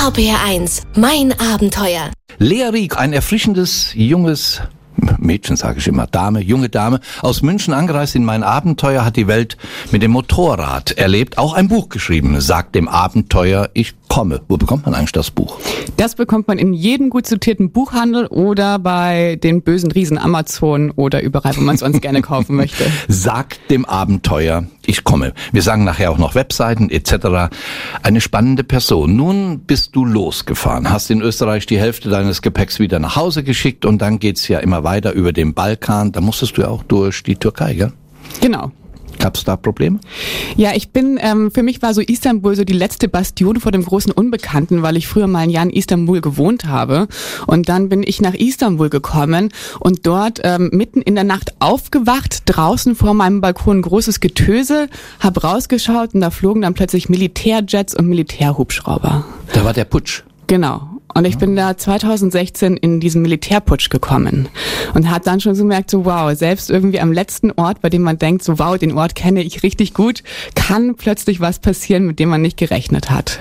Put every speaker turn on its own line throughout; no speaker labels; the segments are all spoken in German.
RPR1, mein Abenteuer.
Lea Rieck, ein erfrischendes, junges Mädchen, sage ich immer, junge Dame, aus München angereist in mein Abenteuer, hat die Welt mit dem Motorrad erlebt, auch ein Buch geschrieben, sagt dem Abenteuer, ich komme. Wo bekommt man eigentlich das Buch?
Das bekommt man in jedem gut sortierten Buchhandel oder bei den bösen Riesen Amazon oder überall, wo man es sonst gerne kaufen möchte.
Sagt dem Abenteuer, ich komme. Wir sagen nachher auch noch Webseiten etc. Eine spannende Person. Nun bist du losgefahren, hast in Österreich die Hälfte deines Gepäcks wieder nach Hause geschickt und dann geht's ja immer weiter über den Balkan. Da musstest du ja auch durch die Türkei, gell?
Genau.
Gab's da Probleme?
Ja, für mich war so Istanbul so die letzte Bastion vor dem großen Unbekannten, weil ich früher mal ein Jahr in Istanbul gewohnt habe. Und dann bin ich nach Istanbul gekommen und dort mitten in der Nacht aufgewacht, draußen vor meinem Balkon großes Getöse, hab rausgeschaut und da flogen dann plötzlich Militärjets und Militärhubschrauber.
Da war der Putsch.
Genau. Und ich bin da 2016 in diesen Militärputsch gekommen und hat dann schon so gemerkt, so wow, selbst irgendwie am letzten Ort, bei dem man denkt, so wow, den Ort kenne ich richtig gut, kann plötzlich was passieren, mit dem man nicht gerechnet hat.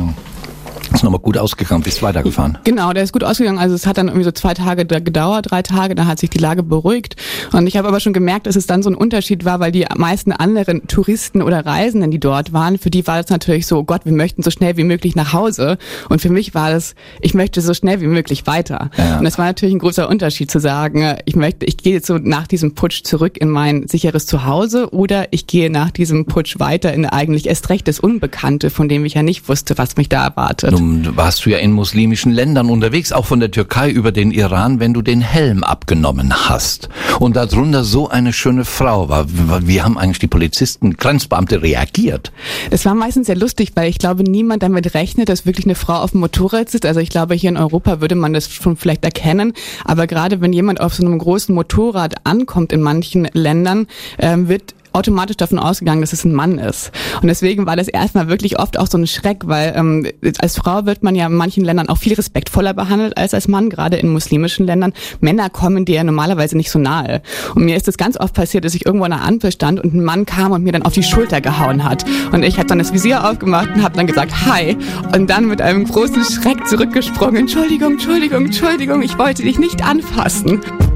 Ist nochmal gut ausgegangen, bist weitergefahren?
Genau, der ist gut ausgegangen. Also es hat dann irgendwie so 2 Tage gedauert, 3 Tage, da hat sich die Lage beruhigt. Und ich habe aber schon gemerkt, dass es dann so ein Unterschied war, weil die meisten anderen Touristen oder Reisenden, die dort waren, für die war das natürlich so, oh Gott, wir möchten so schnell wie möglich nach Hause. Und für mich war das, ich möchte so schnell wie möglich weiter. Ja. Und das war natürlich ein großer Unterschied zu sagen, ich gehe jetzt so nach diesem Putsch zurück in mein sicheres Zuhause oder ich gehe nach diesem Putsch weiter in eigentlich erst recht das Unbekannte, von dem ich ja nicht wusste, was mich da erwartet.
Nun warst du ja in muslimischen Ländern unterwegs, auch von der Türkei über den Iran, wenn du den Helm abgenommen hast und darunter so eine schöne Frau war. Wie haben eigentlich die Polizisten, Grenzbeamte reagiert?
Das war meistens sehr lustig, weil ich glaube, niemand damit rechnet, dass wirklich eine Frau auf dem Motorrad sitzt. Also ich glaube, hier in Europa würde man das schon vielleicht erkennen, aber gerade wenn jemand auf so einem großen Motorrad ankommt in manchen Ländern, wird automatisch davon ausgegangen, dass es ein Mann ist. Und deswegen war das erstmal wirklich oft auch so ein Schreck, weil als Frau wird man ja in manchen Ländern auch viel respektvoller behandelt als Mann, gerade in muslimischen Ländern. Männer kommen dir ja normalerweise nicht so nahe. Und mir ist das ganz oft passiert, dass ich irgendwo an der Ampel stand und ein Mann kam und mir dann auf die Schulter gehauen hat. Und ich habe dann das Visier aufgemacht und habe dann gesagt, hi. Und dann mit einem großen Schreck zurückgesprungen, Entschuldigung, ich wollte dich nicht anfassen.